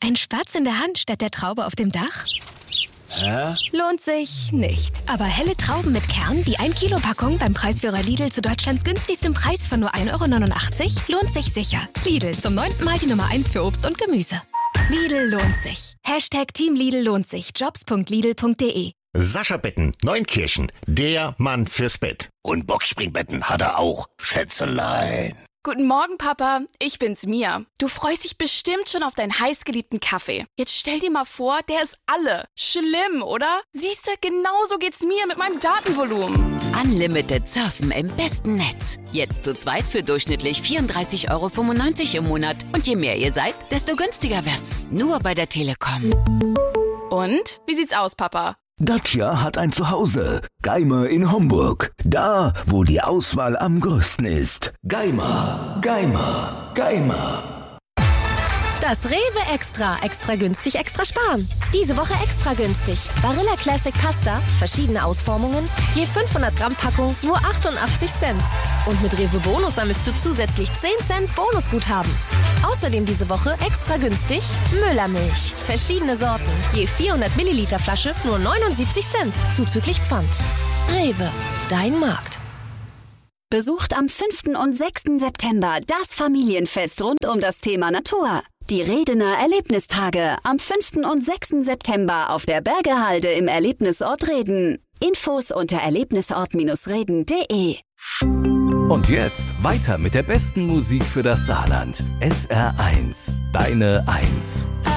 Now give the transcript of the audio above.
Ein Spatz in der Hand statt der Traube auf dem Dach? Hä? Lohnt sich nicht. Aber helle Trauben mit Kern, die 1-Kilo-Packung beim Preisführer Lidl zu Deutschlands günstigstem Preis von nur 1,89 € lohnt sich sicher. Lidl, zum 9. Mal die Nummer 1 für Obst und Gemüse. Lidl lohnt sich. #Team Lidl lohnt sich. Jobs.lidl.de. Sascha Betten, Neunkirchen, der Mann fürs Bett. Und Boxspringbetten hat er auch, Schätzelein. Guten Morgen, Papa. Ich bin's, Mia. Du freust dich bestimmt schon auf deinen heißgeliebten Kaffee. Jetzt stell dir mal vor, der ist alle. Schlimm, oder? Siehste, genauso geht's mir mit meinem Datenvolumen. Unlimited surfen im besten Netz. Jetzt zu zweit für durchschnittlich 34,95 € im Monat. Und je mehr ihr seid, desto günstiger wird's. Nur bei der Telekom. Und? Wie sieht's aus, Papa? Dacia hat ein Zuhause. Geimer in Homburg. Da, wo die Auswahl am größten ist. Geimer, Geimer, Geimer. Das Rewe Extra. Extra günstig, extra sparen. Diese Woche extra günstig. Barilla Classic Pasta, verschiedene Ausformungen, je 500 Gramm Packung, nur 88 Cent. Und mit Rewe Bonus sammelst du zusätzlich 10 Cent Bonusguthaben. Außerdem diese Woche extra günstig Müllermilch. Verschiedene Sorten, je 400 Milliliter Flasche, nur 79 Cent, zuzüglich Pfand. Rewe, dein Markt. Besucht am 5. und 6. September das Familienfest rund um das Thema Natur. Die Redener Erlebnistage am 5. und 6. September auf der Bergehalde im Erlebnisort Reden. Infos unter erlebnisort-reden.de. Und jetzt weiter mit der besten Musik für das Saarland. SR1, deine 1.